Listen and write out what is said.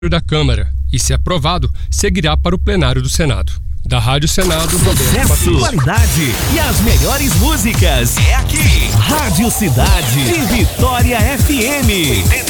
da Câmara e, se aprovado, seguirá para o plenário do Senado. Da Rádio Senado, sucesso, qualidade e as melhores músicas é aqui. Rádio Cidade de Vitória FM.